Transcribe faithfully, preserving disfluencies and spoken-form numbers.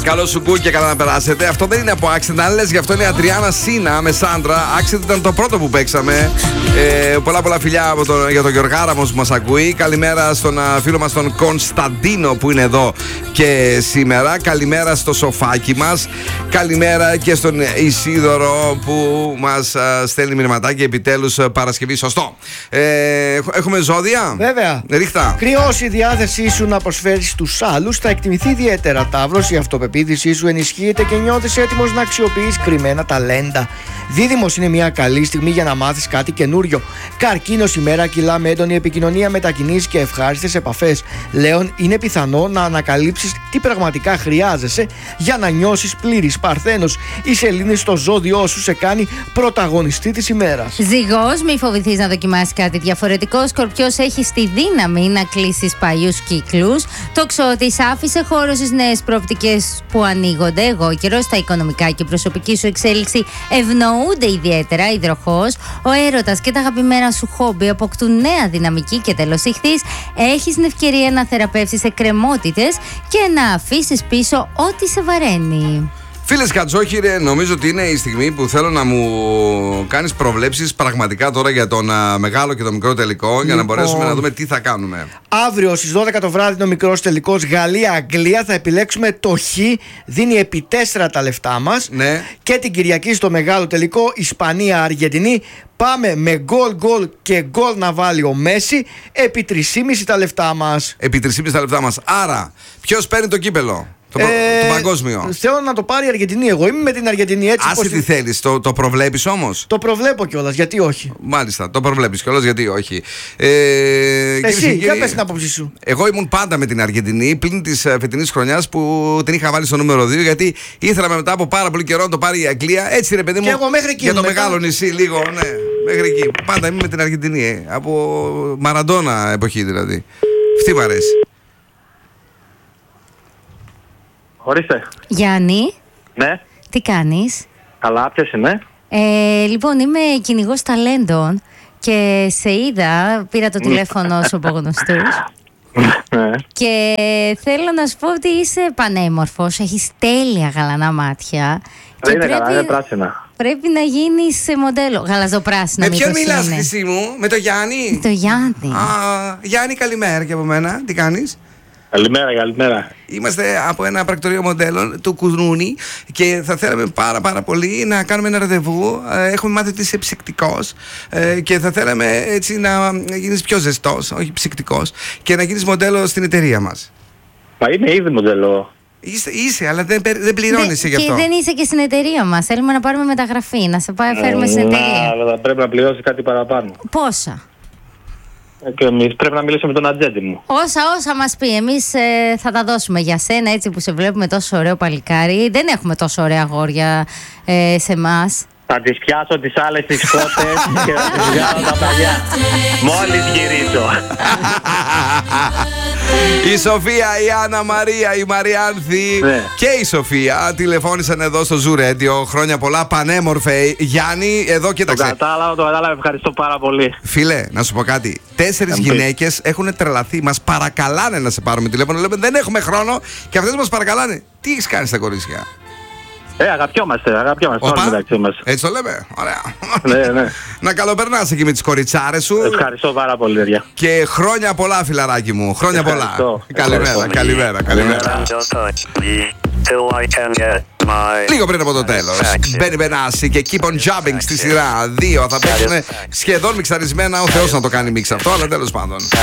Καλό σου κου και καλά να περάσετε. Αυτό δεν είναι από Accident, αν λες γι' αυτό είναι η Αντριάννα Σίνα με Σάντρα. Accident ήταν το πρώτο που παίξαμε. Ε, πολλά πολλά φιλιά από τον, για τον Γιωργάραμος που μας ακούει. Καλημέρα στον φίλο μας τον Κωνσταντίνο που είναι εδώ και σήμερα. Καλημέρα στο σοφάκι μας. Καλημέρα και στον Ισίδωρο που μας α, στέλνει μηνυματάκι. Επιτέλους Παρασκευή, σωστό. Ε, έχουμε ζώδια. Βέβαια. Ρίχτα. Κρυός, η διάθεσή σου να προσφέρεις στους άλλους θα εκτιμηθεί ιδιαίτερα. Ταύρος, η αυτοπεποίθησή σου ενισχύεται και νιώθεις έτοιμος να αξιοποιείς κρυμμένα ταλέντα. Δίδυμος, είναι μια καλή στιγμή για να μάθεις κάτι καινούριο. Καρκίνος, η μέρα κυλά με έντονη επικοινωνία, μετακινήσεις και ευχάριστες επαφές. Λέων, είναι πιθανό να ανακαλύψεις τι πραγματικά χρειάζεσαι για να νιώσεις πλήρης. Παρθένος, η σελήνη στο ζώδιό σου σε κάνει πρωταγωνιστή της ημέρας. Ζυγός, μη φοβηθείς να δοκιμάσεις κάτι διαφορετικό. Σκορπιός, έχεις τη δύναμη να κλείσεις παλιούς κύκλους. Τοξότης, άφησε χώρο στις νέες προοπτικές που ανοίγονται. Εγώ καιρός, στα οικονομικά και η προσωπική σου εξέλιξη ευνοούνται ιδιαίτερα. Υδροχός, ο έρωτας και τα αγαπημένα σου χόμπι αποκτούν νέα δυναμική. Και τέλος Ιχθύς, έχεις την ευκαιρία να θεραπεύσεις εκκρεμότητες και να αφήσεις πίσω ό,τι σε βαραίνει. Φίλε Κατζόχυρε, νομίζω ότι είναι η στιγμή που θέλω να μου κάνεις προβλέψεις πραγματικά τώρα για τον α, μεγάλο και το μικρό τελικό, λοιπόν, για να μπορέσουμε να δούμε τι θα κάνουμε. Αύριο στις δώδεκα το βράδυ, το μικρός τελικός Γαλλία-Αγγλία. Θα επιλέξουμε το Χ, δίνει επί τέσσερα τα λεφτά μας. Ναι. Και την Κυριακή στο μεγάλο τελικό Ισπανία-Αργεντινή. Πάμε με γκολ γκολ και γκολ να βάλει ο Μέση, επί τρία κόμμα πέντε τα λεφτά μας. Επί τρία κόμμα πέντε τα λεφτά μας. Άρα, ποιος παίρνει το κύπελο? Το, ε, το παγκόσμιο. Θέλω να το πάρει η Αργεντινή. Εγώ είμαι με την Αργεντινή, έτσι. Άσε τι θέλεις, το, το προβλέπεις όμως? Το προβλέπω κιόλας, γιατί όχι? Μάλιστα, το προβλέπεις κιόλας, γιατί όχι. Ε, Εσύ, για πες την άποψή σου. Εγώ ήμουν πάντα με την Αργεντινή, πλην της φετινής χρονιάς που την είχα βάλει στο νούμερο δύο, γιατί ήθελα μετά από πάρα πολύ καιρό να το πάρει η Αγγλία. Έτσι ρε παιδί μου. Και εγώ μέχρι εκεί. Για το μετά... μεγάλο νησί, λίγο, ναι. Μέχρι εκεί. Πάντα είμαι με την Αργεντινή. Ε, από Μαραντόνα εποχή δηλαδή. Αυτή μου αρέσει. Ορίστε. Γιάννη. Ναι. Τι κάνεις? Καλά, ποιος είναι? Ε, λοιπόν, είμαι κυνηγός ταλέντων και σε είδα, πήρα το τηλέφωνο σου από γνωστούς. Και θέλω να σου πω ότι είσαι πανέμορφος, έχεις τέλεια γαλανά μάτια. Δεν είναι καλά, είναι πράσινα. Πρέπει να γίνεις μοντέλο. Γαλαζοπράσινα. Με ποιον μιλάς, Χρυσή μου? Με το Γιάννη? Με το Γιάννη. Α, Γιάννη, καλημέρα και από μένα. Τι κάνεις? Καλημέρα, καλημέρα. Είμαστε από ένα πρακτορείο μοντέλων του Κουδούνη και θα θέλαμε πάρα πάρα πολύ να κάνουμε ένα ραντεβού. Έχουμε μάθει ότι είσαι ψυκτικός και θα θέλαμε έτσι να γίνεις πιο ζεστός, όχι ψυκτικός, και να γίνεις μοντέλο στην εταιρεία μας. Μα είμαι ήδη μοντέλο. Είσαι, είσαι αλλά δεν, δεν πληρώνεις γι' αυτό. Και δεν είσαι και στην εταιρεία μας. Θέλουμε να πάρουμε μεταγραφή, να σε πάει, φέρουμε στην εταιρεία. Να, αλλά πρέπει να πληρώσει κάτι παραπάνω. Πόσα? Και εμείς πρέπει να μιλήσω με τον ατζέντη μου. Όσα όσα μας πει, εμείς ε, θα τα δώσουμε για σένα, έτσι που σε βλέπουμε τόσο ωραίο παλικάρι. Δεν έχουμε τόσο ωραία αγόρια ε, σε εμάς. Θα τις πιάσω τις άλλες τις φώτες και θα τις βγάλω τα παλιά. Μόλις γυρίσω. Η Σοφία, η Άννα Μαρία, η Μαριάνθη, ναι, και η Σοφία τηλεφώνησαν εδώ στο Zoo Radio. Χρόνια πολλά, πανέμορφε. Γιάννη, εδώ κοίταξε. Το κατάλαβα, το κατάλαβα, ευχαριστώ πάρα πολύ. Φίλε, να σου πω κάτι. Τέσσερις γυναίκες έχουν τρελαθεί. Μας παρακαλάνε να σε πάρουμε τηλέφωνο. Λέμε δεν έχουμε χρόνο και αυτές μας παρακαλάνε. Τι έχεις κάνει στα κορίτσια? Ε, αγαπιόμαστε, αγαπιόμαστε όλοι μεταξύ μας. Έτσι το λέμε, ωραία. Ναι, ναι. Να καλοπερνάς εκεί με τις κοριτσάρες σου. Ευχαριστώ πάρα πολύ, παιδιά. Και χρόνια πολλά, φιλαράκι μου. Χρόνια πολλά. Καλημέρα, καλημέρα, καλημέρα. Λίγο πριν από το τέλος, Μπένι Μπενάση και Keep on Jumping στη σειρά δύο θα παίξουν σχεδόν μιξαρισμένα. Ο Θεός να το κάνει μίξ αυτό, αλλά τέλος πάντων.